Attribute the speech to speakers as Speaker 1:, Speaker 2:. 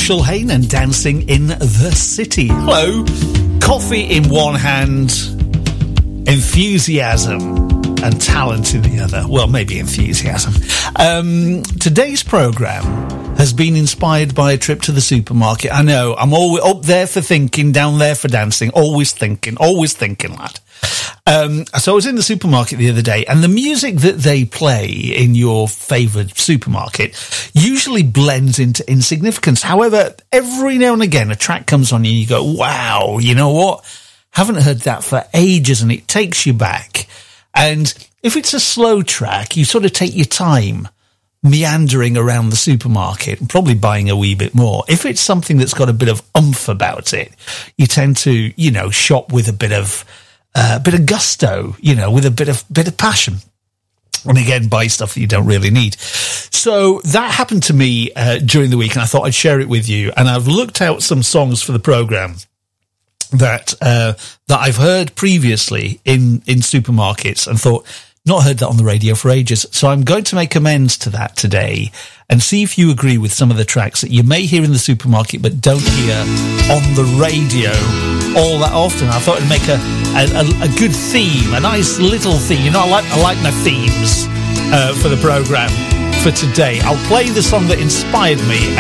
Speaker 1: Marshall Hain and Dancing in the City. Hello. Coffee in one hand, enthusiasm and talent in the other. Well, maybe enthusiasm. Today's programme has been inspired by a trip to the supermarket. I know, I'm always up there for thinking, down there for dancing. Always thinking, lad. So I was in the supermarket the other day, and the music that they play in your favoured supermarket usually blends into insignificance. However, every now and again, a track comes on and you go, wow, you know what? Haven't heard that for ages, and it takes you back. And if it's a slow track, you sort of take your time meandering around the supermarket and probably buying a wee bit more. If it's something that's got a bit of oomph about it, you tend to, you know, shop with a bit of gusto, you know, with a bit of passion. And again, buy stuff that you don't really need. So that happened to me during the week, and I thought I'd share it with you. And I've looked out some songs for the programme that I've heard previously in supermarkets and thought, not heard that on the radio for ages. So I'm going to make amends to that today and see if you agree with some of the tracks that you may hear in the supermarket but don't hear on the radio all that often. I thought it'd make a good theme, a nice little theme. You know, I like my themes for the programme for today. I'll play the song that inspired me.